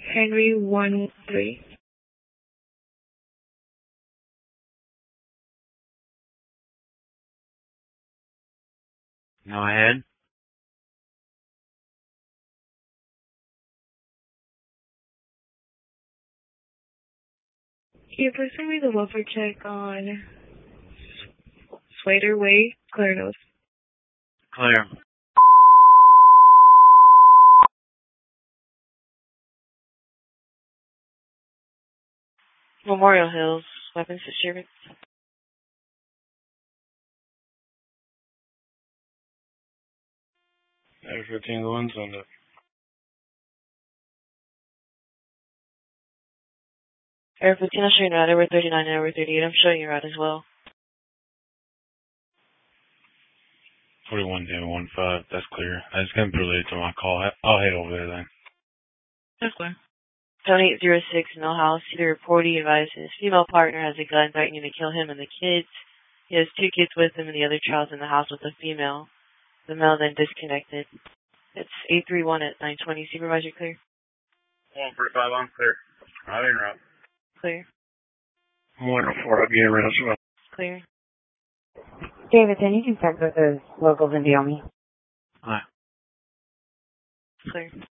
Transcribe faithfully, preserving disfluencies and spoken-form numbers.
Henry one three. Go ahead. Can you please send me the welfare check on Swader Way, Clarnos? Clear. Memorial Hills, weapons distributed. Air fifteen, the one's on the Air fifteen, I'll show you route. Over thirty-nine and over thirty-eight, I'm showing you route as well. forty-one ten one five, that's clear. I just got pretty late to my call. I'll head over there then. That's clear. Tony eight zero six, Millhouse. The reportee advises his female partner has a gun threatening to kill him and the kids. He has two kids with him and the other child's in the house with a female. The male then disconnected. It's eight three one at nine twenty. Supervisor, clear? one forty-five on clear. I'll interrupt. Clear. one oh four, I'll be in as well. Clear. Davidson, you can check with those locals in Deomi. Hi. Clear.